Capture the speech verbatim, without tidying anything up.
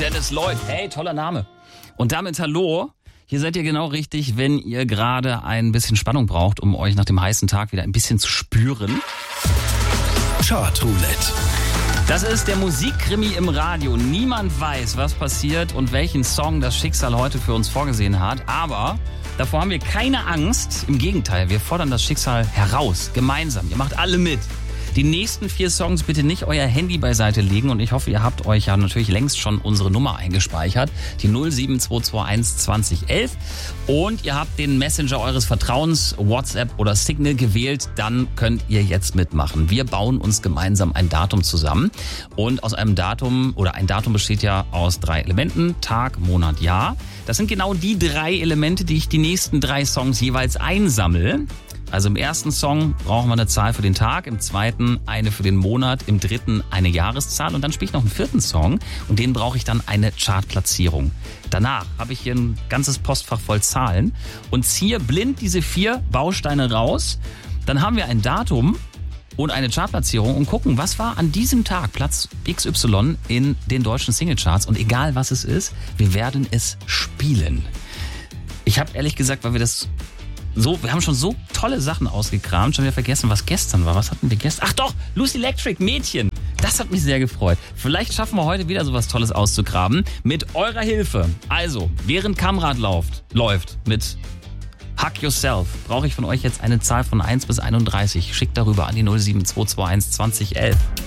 Dennis Lloyd. Hey, toller Name. Und damit hallo. Hier seid ihr genau richtig, wenn ihr gerade ein bisschen Spannung braucht, um euch nach dem heißen Tag wieder ein bisschen zu spüren. Chartroulette. Das ist der Musikkrimi im Radio. Niemand weiß, was passiert und welchen Song das Schicksal heute für uns vorgesehen hat. Aber davor haben wir keine Angst. Im Gegenteil, wir fordern das Schicksal heraus. Gemeinsam. Ihr macht alle mit. Die nächsten vier Songs bitte nicht euer Handy beiseite legen und ich hoffe, ihr habt euch ja natürlich längst schon unsere Nummer eingespeichert, die null sieben zwei zwei eins zwanzig elf, und ihr habt den Messenger eures Vertrauens, WhatsApp oder Signal gewählt, dann könnt ihr jetzt mitmachen. Wir bauen uns gemeinsam ein Datum zusammen und aus einem Datum, oder ein Datum besteht ja aus drei Elementen, Tag, Monat, Jahr. Das sind genau die drei Elemente, die ich die nächsten drei Songs jeweils einsammle. Also im ersten Song brauchen wir eine Zahl für den Tag, im zweiten eine für den Monat, im dritten eine Jahreszahl und dann spiele ich noch einen vierten Song und den brauche ich dann eine Chartplatzierung. Danach habe ich hier ein ganzes Postfach voll Zahlen und ziehe blind diese vier Bausteine raus. Dann haben wir ein Datum und eine Chartplatzierung und gucken, was war an diesem Tag Platz X Y in den deutschen Singlecharts, und egal was es ist, wir werden es spielen. Ich habe ehrlich gesagt, weil wir das So, wir haben schon so tolle Sachen ausgekramt, schon wieder vergessen, was gestern war. Was hatten wir gestern? Ach doch, Lucy Electric, Mädchen. Das hat mich sehr gefreut. Vielleicht schaffen wir heute wieder sowas Tolles auszugraben. Mit eurer Hilfe. Also, während Kamrad läuft, läuft mit Hug Yourself, brauche ich von euch jetzt eine Zahl von eins bis einunddreißig. Schickt darüber an die null sieben zwei zwei eins zwanzig elf.